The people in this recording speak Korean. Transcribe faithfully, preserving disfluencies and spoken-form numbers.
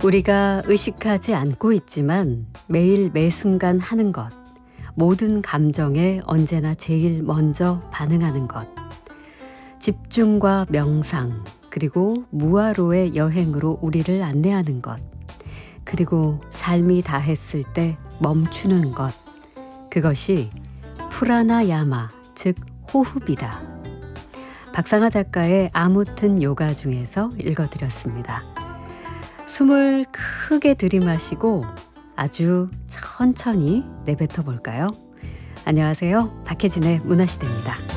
우리가 의식하지 않고 있지만 매일 매순간 하는 것, 모든 감정에 언제나 제일 먼저 반응하는 것, 집중과 명상, 그리고 무아로의 여행으로 우리를 안내하는 것, 그리고 삶이 다했을 때 멈추는 것, 그것이 프라나야마, 즉 호흡이다. 박상아 작가의 아무튼 요가 중에서 읽어드렸습니다. 숨을 크게 들이마시고 아주 천천히 내뱉어 볼까요? 안녕하세요. 박혜진의 문화시대입니다.